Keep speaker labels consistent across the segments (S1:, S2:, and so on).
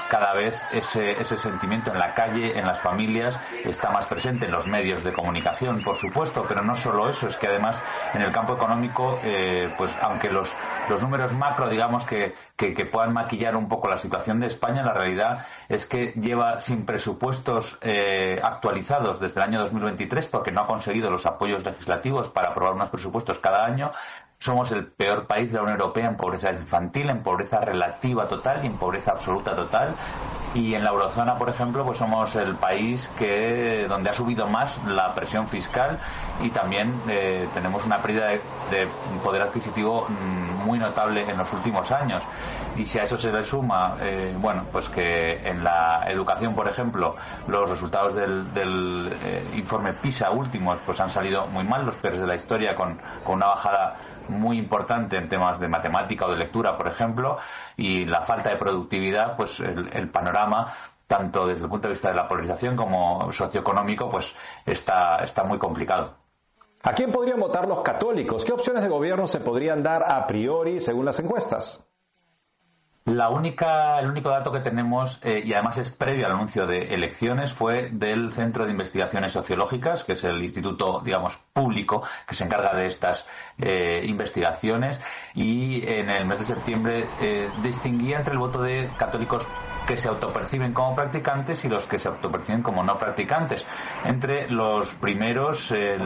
S1: cada vez ese sentimiento en la calle, en las familias, está más presente en los medios de comunicación, por supuesto, pero no solo eso, es que además en el campo económico, pues aunque los números macro, digamos, que puedan maquillar un poco la situación de España, la realidad es que lleva sin presupuestos actualizados desde el año 2023 porque no ha conseguido los apoyos legislativos para aprobar unos presupuestos cada año. Somos el peor país de la Unión Europea en pobreza infantil, en pobreza relativa total y en pobreza absoluta total. Y en la eurozona, por ejemplo, pues somos el país donde ha subido más la presión fiscal y también tenemos una pérdida de poder adquisitivo muy notable en los últimos años. Y si a eso se le suma, pues que en la educación, por ejemplo, los resultados del informe PISA últimos pues han salido muy mal, los peores de la historia, con una bajada muy importante en temas de matemática o de lectura, por ejemplo, y la falta de productividad, pues el panorama, tanto desde el punto de vista de la polarización como socioeconómico, pues está muy complicado.
S2: ¿A quién podrían votar los católicos? ¿Qué opciones de gobierno se podrían dar a priori según las encuestas?
S1: El único dato que tenemos, y además es previo al anuncio de elecciones, fue del Centro de Investigaciones Sociológicas, que es el instituto, digamos, público que se encarga de estas investigaciones, y en el mes de septiembre distinguía entre el voto de católicos que se autoperciben como practicantes y los que se autoperciben como no practicantes. Entre los primeros, el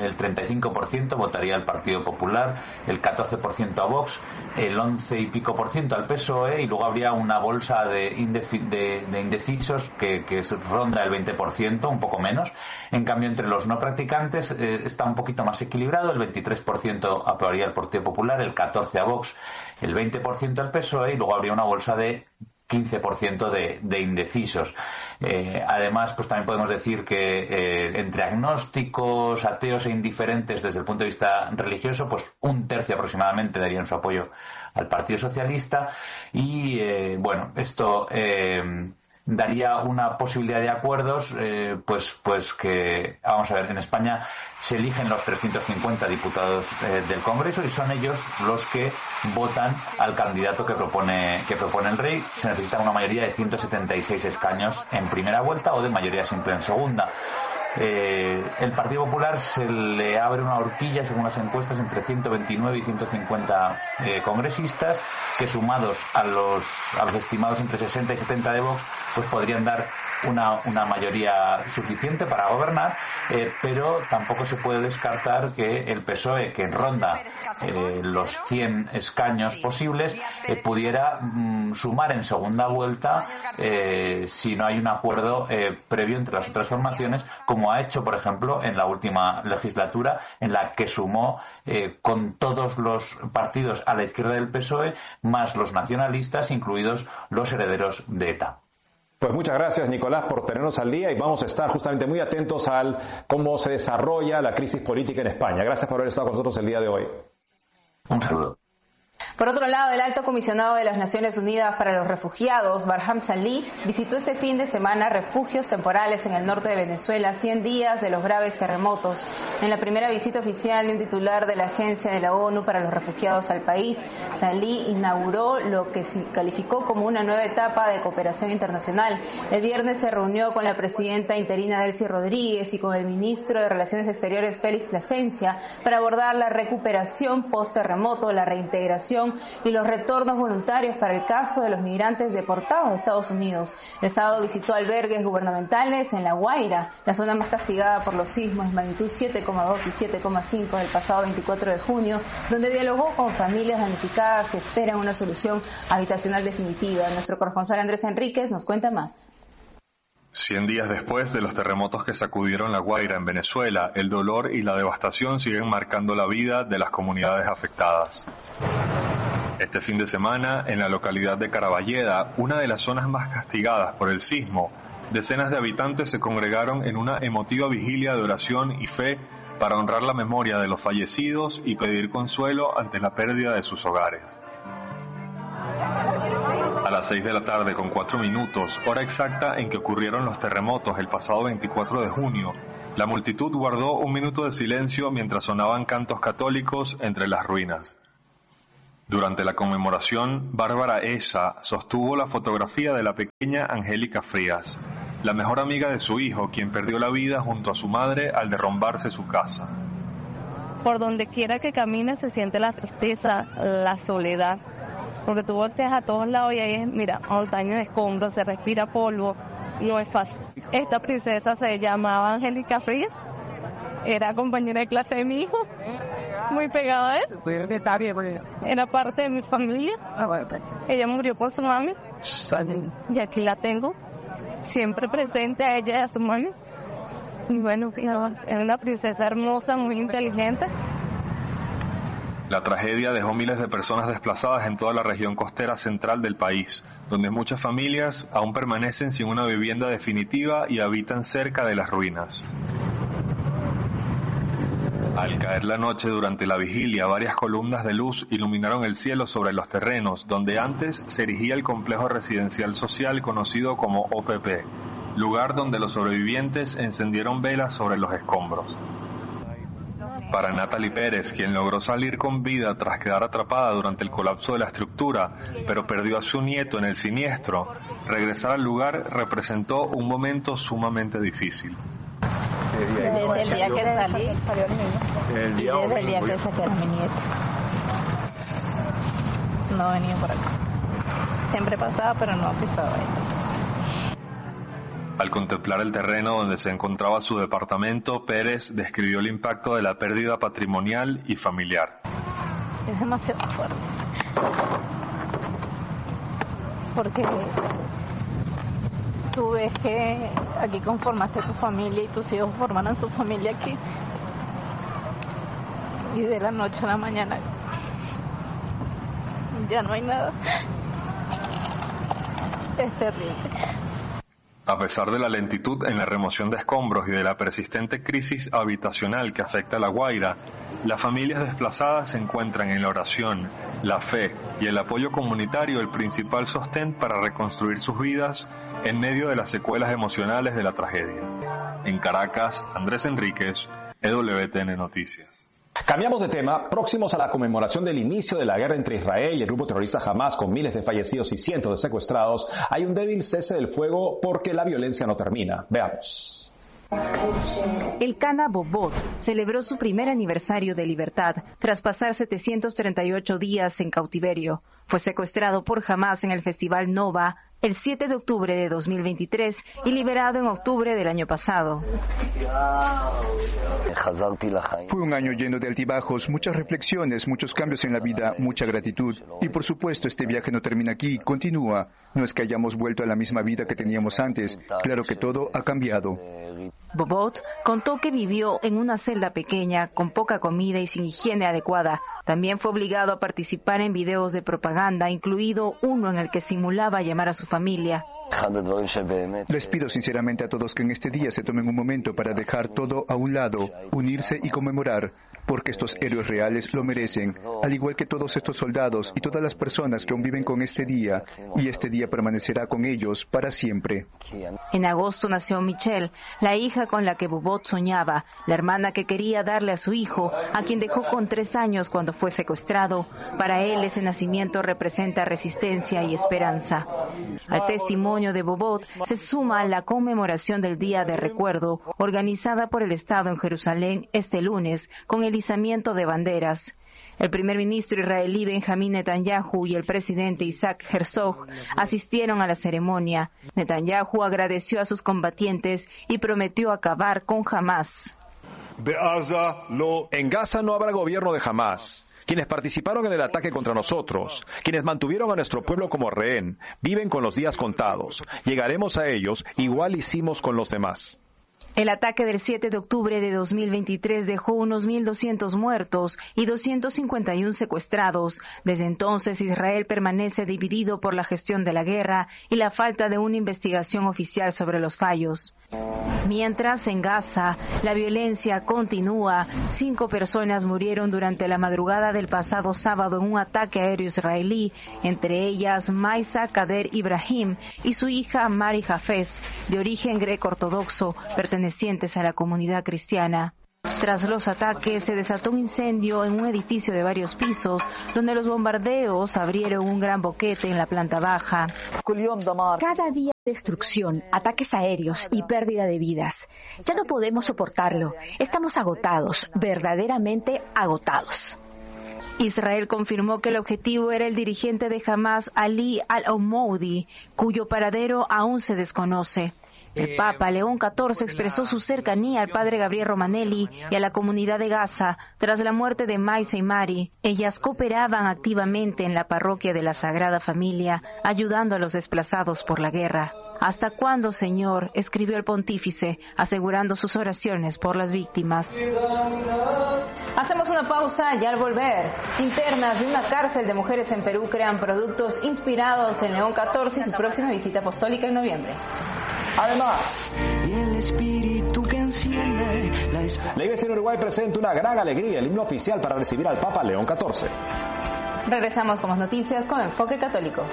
S1: 35% votaría al Partido Popular, el 14% a Vox, el 11 y pico % al PSOE, y luego habría una bolsa de indecisos que ronda el 20%, un poco menos. En cambio, entre los no practicantes está un poquito más equilibrado, el 23% aprobaría al Partido Popular, el 14% a Vox, el 20% al PSOE, y luego habría una bolsa de 15% de indecisos. Además, pues también podemos decir que entre agnósticos, ateos e indiferentes desde el punto de vista religioso, pues un tercio aproximadamente darían su apoyo al Partido Socialista, y esto daría una posibilidad de acuerdos, pues que, vamos a ver, en España se eligen los 350 diputados del Congreso y son ellos los que votan al candidato que propone el rey. Se necesita una mayoría de 176 escaños en primera vuelta o de mayoría simple en segunda. El Partido Popular se le abre una horquilla, según las encuestas, entre 129 y 150 congresistas, que sumados a los estimados entre 60 y 70 de Vox, pues podrían dar una mayoría suficiente para gobernar, pero tampoco se puede descartar que el PSOE, que ronda los 100 escaños posibles, pudiera sumar en segunda vuelta si no hay un acuerdo previo entre las otras formaciones, como ha hecho, por ejemplo, en la última legislatura, en la que sumó con todos los partidos a la izquierda del PSOE, más los nacionalistas, incluidos los herederos de ETA.
S2: Pues muchas gracias, Nicolás, por tenernos al día, y vamos a estar justamente muy atentos al cómo se desarrolla la crisis política en España. Gracias por haber estado con nosotros el día de hoy.
S1: Un saludo.
S3: Por otro lado, el alto comisionado de las Naciones Unidas para los Refugiados, Barham Salih, visitó este fin de semana refugios temporales en el norte de Venezuela a 100 días de los graves terremotos. En la primera visita oficial de un titular de la Agencia de la ONU para los Refugiados al país, Salih inauguró lo que se calificó como una nueva etapa de cooperación internacional. El viernes se reunió con la presidenta interina Delcy Rodríguez y con el ministro de Relaciones Exteriores Félix Plasencia para abordar la recuperación post-terremoto, la reintegración y los retornos voluntarios para el caso de los migrantes deportados de Estados Unidos. El sábado visitó albergues gubernamentales en La Guaira, la zona más castigada por los sismos de magnitud 7,2 y 7,5 del pasado 24 de junio, donde dialogó con familias damnificadas que esperan una solución habitacional definitiva. Nuestro corresponsal Andrés Enríquez nos cuenta más.
S4: 100 días después de los terremotos que sacudieron La Guaira en Venezuela, el dolor y la devastación siguen marcando la vida de las comunidades afectadas. Este fin de semana, en la localidad de Caraballeda, una de las zonas más castigadas por el sismo, decenas de habitantes se congregaron en una emotiva vigilia de oración y fe para honrar la memoria de los fallecidos y pedir consuelo ante la pérdida de sus hogares. A las 6 de la tarde con 4 minutos, hora exacta en que ocurrieron los terremotos el pasado 24 de junio, la multitud guardó un minuto de silencio mientras sonaban cantos católicos entre las ruinas. Durante la conmemoración, Bárbara Esa sostuvo la fotografía de la pequeña Angélica Frías, la mejor amiga de su hijo, quien perdió la vida junto a su madre al derrumbarse su casa.
S5: Por donde quiera que camine se siente la tristeza, la soledad, porque tú volteas a todos lados y ahí es, mira, montaña de escombros, se respira polvo, no es fácil. Esta princesa se llamaba Angélica Frías, era compañera de clase de mi hijo, muy pegada a él, era parte de mi familia, ella murió por su mami y aquí la tengo, siempre presente a ella y a su mami. Y bueno, era una princesa hermosa, muy inteligente.
S4: La tragedia dejó miles de personas desplazadas en toda la región costera central del país, donde muchas familias aún permanecen sin una vivienda definitiva y habitan cerca de las ruinas. Al caer la noche durante la vigilia, varias columnas de luz iluminaron el cielo sobre los terrenos donde antes se erigía el complejo residencial social conocido como OPP, lugar donde los sobrevivientes encendieron velas sobre los escombros. Para Natalie Pérez, quien logró salir con vida tras quedar atrapada durante el colapso de la estructura, pero perdió a su nieto en el siniestro, regresar al lugar representó un momento sumamente difícil.
S6: Desde el día que salí, y desde el día que saqué a mi nieto, no venía por acá. Siempre pasaba, pero no pisaba ahí.
S4: Al contemplar el terreno donde se encontraba su departamento, Pérez describió el impacto de la pérdida patrimonial y familiar.
S6: Es demasiado fuerte. Porque tú ves que aquí conformaste tu familia y tus hijos formaron su familia aquí. Y de la noche a la mañana ya no hay nada. Es terrible.
S4: A pesar de la lentitud en la remoción de escombros y de la persistente crisis habitacional que afecta a La Guaira, las familias desplazadas se encuentran en la oración, la fe y el apoyo comunitario el principal sostén para reconstruir sus vidas en medio de las secuelas emocionales de la tragedia. En Caracas, Andrés Enríquez, EWTN Noticias.
S2: Cambiamos de tema. Próximos a la conmemoración del inicio de la guerra entre Israel y el grupo terrorista Hamas, con miles de fallecidos y cientos de secuestrados, hay un débil cese del fuego porque la violencia no termina. Veamos.
S3: Elkana Bobot celebró su primer aniversario de libertad tras pasar 738 días en cautiverio. Fue secuestrado por Hamas en el Festival Nova el 7 de octubre de 2023 y liberado en octubre del año pasado.
S7: Fue un año lleno de altibajos, muchas reflexiones, muchos cambios en la vida, mucha gratitud. Y por supuesto, este viaje no termina aquí, continúa. No es que hayamos vuelto a la misma vida que teníamos antes. Claro que todo ha cambiado.
S3: Bobot contó que vivió en una celda pequeña, con poca comida y sin higiene adecuada. También fue obligado a participar en videos de propaganda, incluido uno en el que simulaba llamar a su familia.
S7: Les pido sinceramente a todos que en este día se tomen un momento para dejar todo a un lado, unirse y conmemorar, porque estos héroes reales lo merecen, al igual que todos estos soldados y todas las personas que aún viven con este día, y este día permanecerá con ellos para siempre.
S3: En agosto nació Michelle, la hija con la que Bobot soñaba, la hermana que quería darle a su hijo, a quien dejó con 3 años cuando fue secuestrado. Para él ese nacimiento representa resistencia y esperanza. Al testimonio de Bobot se suma la conmemoración del Día de Recuerdo, organizada por el Estado en Jerusalén este lunes, con el izamiento de banderas. El primer ministro israelí Benjamín Netanyahu y el presidente Isaac Herzog asistieron a la ceremonia. Netanyahu agradeció a sus combatientes y prometió acabar con Hamas.
S2: En Gaza no habrá gobierno de Hamas. Quienes participaron en el ataque contra nosotros, quienes mantuvieron a nuestro pueblo como rehén, viven con los días contados. Llegaremos a ellos, igual hicimos con los demás.
S3: El ataque del 7 de octubre de 2023 dejó unos 1.200 muertos y 251 secuestrados. Desde entonces, Israel permanece dividido por la gestión de la guerra y la falta de una investigación oficial sobre los fallos. Mientras, en Gaza, la violencia continúa. 5 personas murieron durante la madrugada del pasado sábado en un ataque aéreo israelí, entre ellas Maisa Kader Ibrahim y su hija Mari Hafez, de origen greco-ortodoxo, pertenecientes a la comunidad cristiana. Tras los ataques, se desató un incendio en un edificio de varios pisos, donde los bombardeos abrieron un gran boquete en la planta baja.
S8: Cada día destrucción, ataques aéreos y pérdida de vidas. Ya no podemos soportarlo. Estamos agotados, verdaderamente agotados.
S3: Israel confirmó que el objetivo era el dirigente de Hamas, Ali al-Omoudi, cuyo paradero aún se desconoce. El Papa León XIV expresó su cercanía al padre Gabriel Romanelli y a la comunidad de Gaza tras la muerte de Maisa y Mari. Ellas cooperaban activamente en la parroquia de la Sagrada Familia, ayudando a los desplazados por la guerra. ¿Hasta cuándo, Señor?, escribió el pontífice, asegurando sus oraciones por las víctimas. Hacemos una pausa y al volver, internas de una cárcel de mujeres en Perú crean productos inspirados en León XIV y su próxima visita apostólica en noviembre.
S9: Además, la Iglesia en Uruguay presenta una gran alegría, el himno oficial para recibir al Papa León XIV.
S3: Regresamos con más noticias con Enfoque Católico.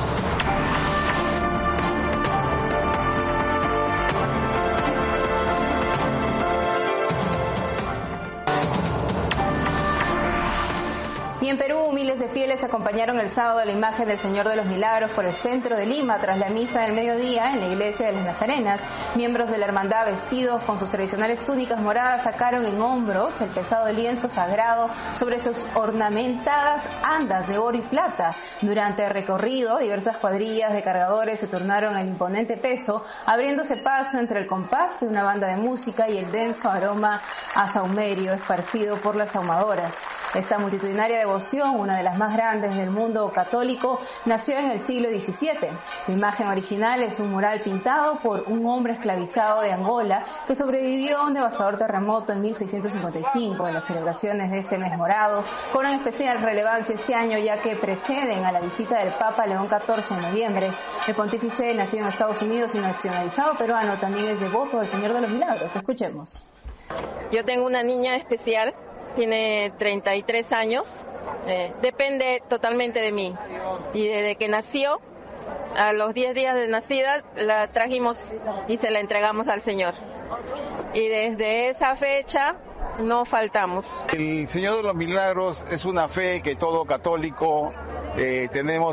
S3: Y en Perú, miles de fieles acompañaron el sábado la imagen del Señor de los Milagros por el centro de Lima tras la misa del mediodía en la iglesia de las Nazarenas. Miembros de la hermandad vestidos con sus tradicionales túnicas moradas sacaron en hombros el pesado lienzo sagrado sobre sus ornamentadas andas de oro y plata. Durante el recorrido, diversas cuadrillas de cargadores se turnaron el imponente peso, abriéndose paso entre el compás de una banda de música y el denso aroma a sahumerio esparcido por las ahumadoras. Esta multitudinaria devoción, una de las más grandes del mundo católico, nació en el siglo XVII. La imagen original es un mural pintado por un hombre esclavizado de Angola que sobrevivió a un devastador terremoto en 1655. En las celebraciones de este mes morado cobran especial relevancia este año, ya que preceden a la visita del Papa León XIV en noviembre. El pontífice, nacido en Estados Unidos y nacionalizado peruano, también es devoto del Señor de los Milagros. Escuchemos.
S10: Yo tengo una niña especial. Tiene 33 años, depende totalmente de mí. Y desde que nació, a los 10 días de nacida, la trajimos y se la entregamos al Señor. Y desde esa fecha no faltamos.
S11: El Señor de los Milagros es una fe que todo católico tenemos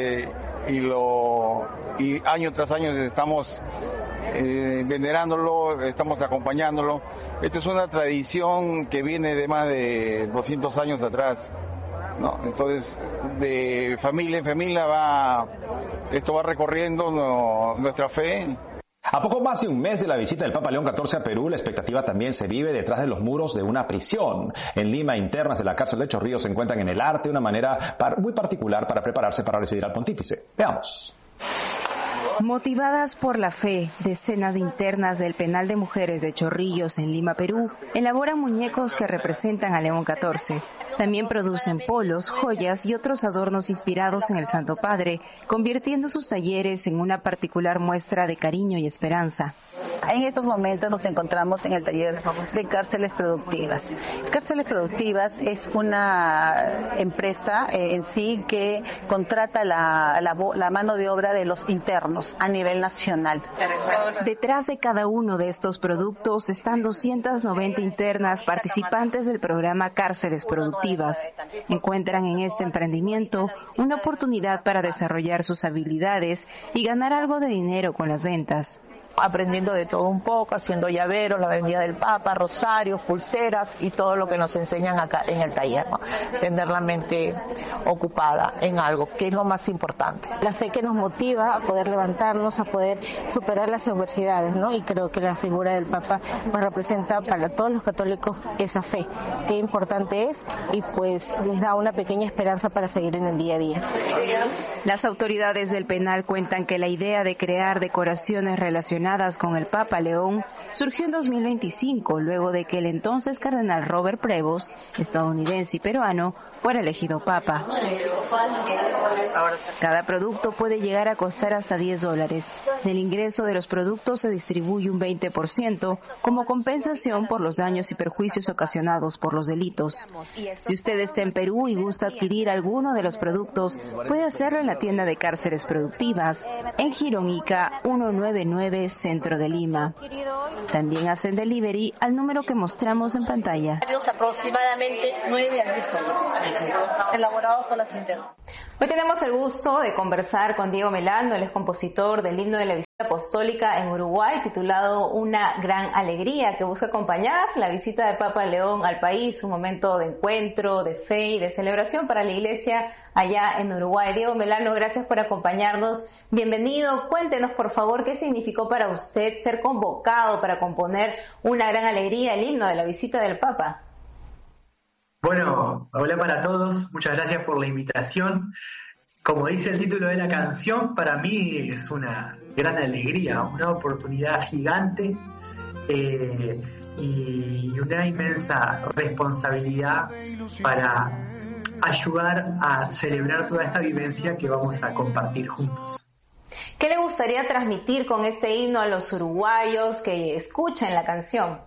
S11: y año tras año estamos venerándolo, estamos acompañándolo. Esto es una tradición que viene de más de 200 años atrás, ¿no? Entonces, de familia en familia esto va recorriendo nuestra fe.
S9: A poco más de un mes de la visita del Papa León XIV a Perú, la expectativa también se vive detrás de los muros de una prisión. En Lima, internas de la cárcel de Chorrillos se encuentran en el arte, una manera muy particular para prepararse para recibir al pontífice. Veamos.
S3: Motivadas por la fe, decenas de internas del penal de mujeres de Chorrillos en Lima, Perú, elaboran muñecos que representan a León XIV. También producen polos, joyas y otros adornos inspirados en el Santo Padre, convirtiendo sus talleres en una particular muestra de cariño y esperanza.
S6: En estos momentos nos encontramos en el taller de Cárceles Productivas. Cárceles Productivas es una empresa en sí que contrata la mano de obra de los internos a nivel nacional.
S3: Detrás de cada uno de estos productos están 290 internas participantes del programa Cárceles Productivas. Encuentran en este emprendimiento una oportunidad para desarrollar sus habilidades y ganar algo de dinero con las ventas.
S12: Aprendiendo de todo un poco, haciendo llaveros, la venida del Papa, rosarios, pulseras y todo lo que nos enseñan acá en el taller, ¿no? Tener la mente ocupada en algo, que es lo más importante.
S13: La fe que nos motiva a poder levantarnos, a poder superar las adversidades, ¿no? Y creo que la figura del Papa pues representa para todos los católicos esa fe, qué importante es y pues les da una pequeña esperanza para seguir en el día a día.
S3: Las autoridades del penal cuentan que la idea de crear decoraciones relacionadas con el Papa León surgió en 2025, luego de que el entonces cardenal Robert Prevost, estadounidense y peruano, fuera elegido Papa. Cada producto puede llegar a costar hasta $10. Del ingreso de los productos se distribuye un 20% como compensación por los daños y perjuicios ocasionados por los delitos. Si usted está en Perú y gusta adquirir alguno de los productos, puede hacerlo en la tienda de Cárceles Productivas, en Girón Ica 199 centro de Lima. También hacen delivery al número que mostramos en pantalla.
S14: Aproximadamente 9 al 10 elaborados por las internas.
S3: Hoy tenemos el gusto de conversar con Diego Melano, él es compositor del himno de la visita apostólica en Uruguay, titulado Una gran alegría, que busca acompañar la visita de Papa León al país, un momento de encuentro, de fe y de celebración para la Iglesia allá en Uruguay. Diego Melano, gracias por acompañarnos. Bienvenido. Cuéntenos, por favor, qué significó para usted ser convocado para componer Una gran alegría, el himno de la visita del Papa.
S15: Bueno, hola para todos, muchas gracias por la invitación. Como dice el título de la canción, para mí es una gran alegría, una oportunidad gigante y una inmensa responsabilidad para ayudar a celebrar toda esta vivencia que vamos a compartir juntos.
S3: ¿Qué le gustaría transmitir con este himno a los uruguayos que escuchen la canción?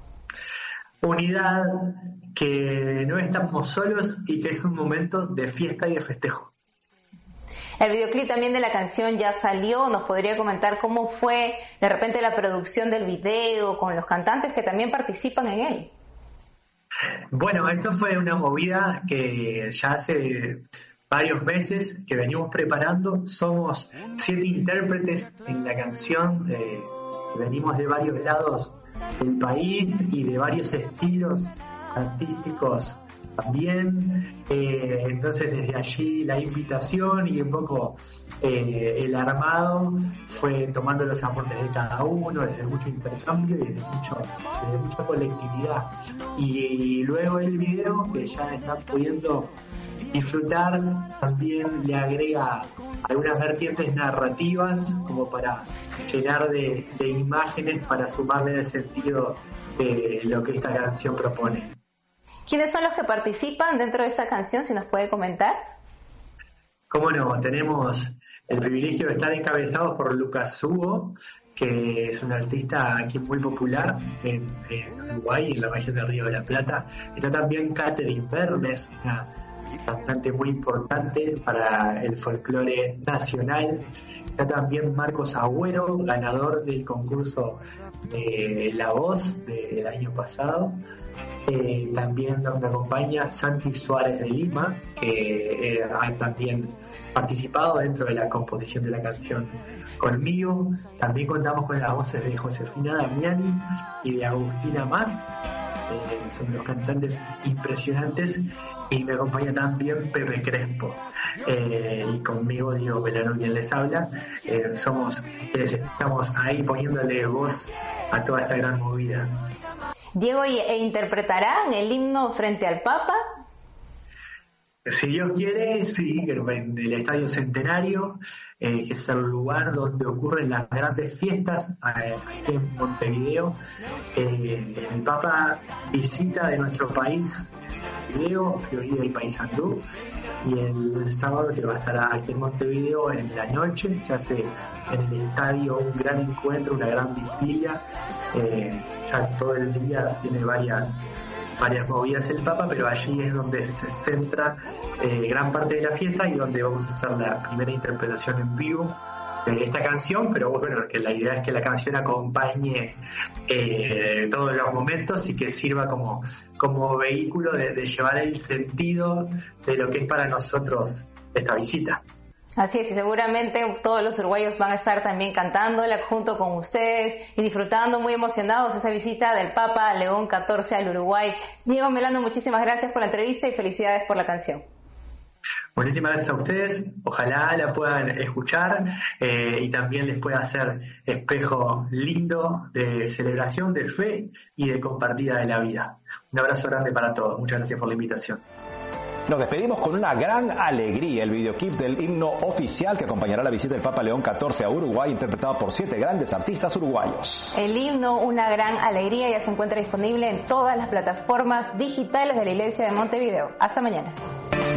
S15: Unidad, que no estamos solos y que es un momento de fiesta y de festejo.
S3: El videoclip también de la canción ya salió. ¿Nos podría comentar cómo fue de repente la producción del video con los cantantes que también participan en él?
S15: Bueno, esto fue una movida que ya hace varios meses que venimos preparando. Somos 7 intérpretes en la canción, venimos de varios lados del país y de varios estilos artísticos también, entonces desde allí la invitación y un poco el armado fue tomando los aportes de cada uno, desde mucho intercambio y desde mucha colectividad, y luego el video que ya están pudiendo disfrutar también le agrega algunas vertientes narrativas como para llenar de imágenes para sumarle el sentido de lo que esta canción propone.
S3: ¿Quiénes son los que participan dentro de esta canción, si nos puede comentar?
S15: Cómo no, tenemos el privilegio de estar encabezados por Lucas Hugo, que es un artista aquí muy popular en Uruguay, en la región del Río de la Plata. Está también Catherine Vermes, una cantante muy importante para el folclore nacional. Está también Marcos Agüero, ganador del concurso de La Voz del año pasado. También nos acompaña Santi Suárez de Lima, que ha también participado dentro de la composición de la canción conmigo. También contamos con las voces de Josefina Damiani y de Agustina Más. Son dos cantantes impresionantes, y me acompaña también Pepe Crespo, y conmigo Diego Melano, quien les habla. Estamos ahí poniéndole voz a toda esta gran movida.
S3: Diego, ¿interpretarán el himno frente al Papa?
S15: Si Dios quiere, sí, en el Estadio Centenario, que es el lugar donde ocurren las grandes fiestas, aquí en Montevideo. El Papa visita de nuestro país Montevideo, Florida y Paysandú, y el sábado que va a estar aquí en Montevideo en la noche se hace en el estadio un gran encuentro, una gran vigilia. Ya todo el día tiene varias movidas el Papa, pero allí es donde se centra gran parte de la fiesta y donde vamos a hacer la primera interpretación en vivo de esta canción, pero bueno, que la idea es que la canción acompañe todos los momentos y que sirva como vehículo de llevar el sentido de lo que es para nosotros esta visita.
S3: Así es, y seguramente todos los uruguayos van a estar también cantándola junto con ustedes y disfrutando muy emocionados esa visita del Papa León XIV al Uruguay. Diego Melano, muchísimas gracias por la entrevista y felicidades por la canción.
S15: Muchísimas gracias a ustedes, ojalá la puedan escuchar y también les pueda hacer espejo lindo de celebración, de fe y de compartida de la vida. Un abrazo grande para todos, muchas gracias por la invitación.
S9: Nos despedimos con una gran alegría, el videoclip del himno oficial que acompañará la visita del Papa León XIV a Uruguay, interpretado por 7 grandes artistas uruguayos.
S3: El himno Una gran alegría ya se encuentra disponible en todas las plataformas digitales de la Iglesia de Montevideo. Hasta mañana.